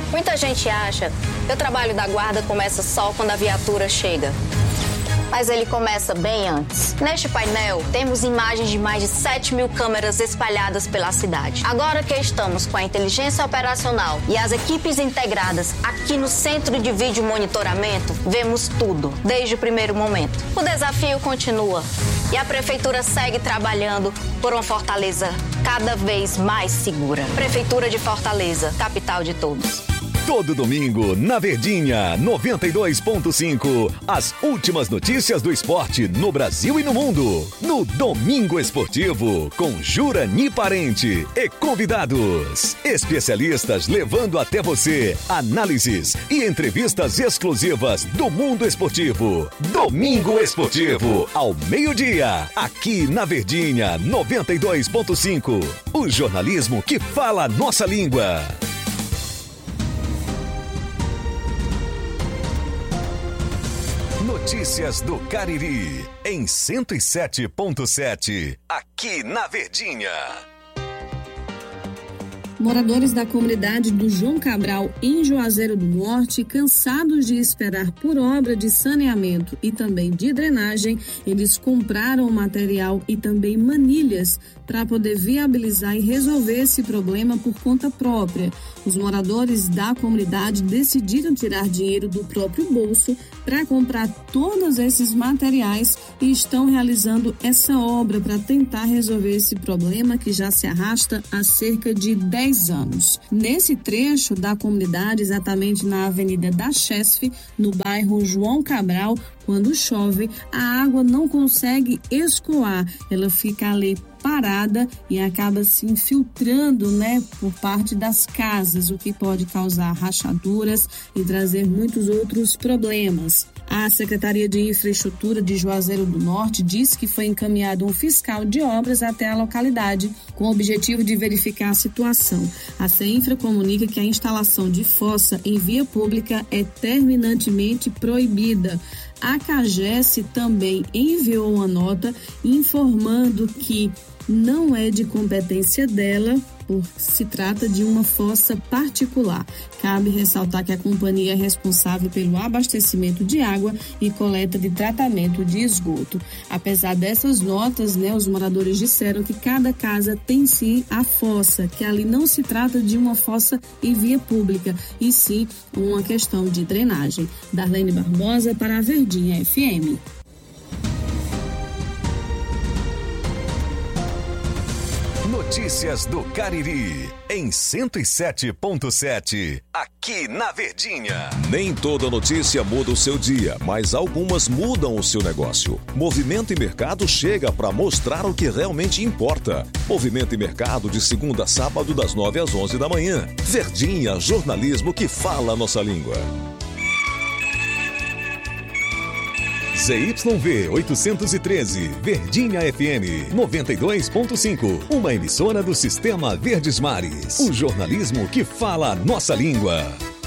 Muita gente acha que o trabalho da guarda começa só quando a viatura chega. Mas ele começa bem antes. Neste painel, temos imagens de mais de 7 mil câmeras espalhadas pela cidade. Agora que estamos com a inteligência operacional e as equipes integradas aqui no Centro de Vídeo Monitoramento, vemos tudo, desde o primeiro momento. O desafio continua e a Prefeitura segue trabalhando por uma Fortaleza cada vez mais segura. Prefeitura de Fortaleza, capital de todos. Todo domingo, na Verdinha 92.5, as últimas notícias do esporte no Brasil e no mundo. No Domingo Esportivo, com Jurani Parente e convidados. Especialistas levando até você análises e entrevistas exclusivas do mundo esportivo. Domingo Esportivo, ao meio-dia, aqui na Verdinha 92.5. O jornalismo que fala a nossa língua. Notícias do Cariri, em 107.7, aqui na Verdinha. Moradores da comunidade do João Cabral, em Juazeiro do Norte, cansados de esperar por obra de saneamento e também de drenagem, eles compraram material e também manilhas para poder viabilizar e resolver esse problema por conta própria. Os moradores da comunidade decidiram tirar dinheiro do próprio bolso para comprar todos esses materiais e estão realizando essa obra para tentar resolver esse problema que já se arrasta há cerca de 10 anos. Nesse trecho da comunidade, exatamente na Avenida da Chesf, no bairro João Cabral, quando chove, a água não consegue escoar, ela fica ali parada e acaba se infiltrando, por parte das casas, o que pode causar rachaduras e trazer muitos outros problemas. A Secretaria de Infraestrutura de Juazeiro do Norte disse que foi encaminhado um fiscal de obras até a localidade com o objetivo de verificar a situação. A CEINFRA comunica que a instalação de fossa em via pública é terminantemente proibida. A CAGES também enviou uma nota informando que não é de competência dela, se trata de uma fossa particular. Cabe ressaltar que a companhia é responsável pelo abastecimento de água e coleta de tratamento de esgoto. Apesar dessas notas, os moradores disseram que cada casa tem sim a fossa, que ali não se trata de uma fossa em via pública, e sim uma questão de drenagem. Darlene Barbosa para a Verdinha FM. Notícias do Cariri, em 107.7, aqui na Verdinha. Nem toda notícia muda o seu dia, mas algumas mudam o seu negócio. Movimento e Mercado chega para mostrar o que realmente importa. Movimento e Mercado de segunda a sábado, das 9 às 11 da manhã. Verdinha, jornalismo que fala a nossa língua. ZYV 813, Verdinha FM 92.5, uma emissora do Sistema Verdes Mares. O jornalismo que fala a nossa língua.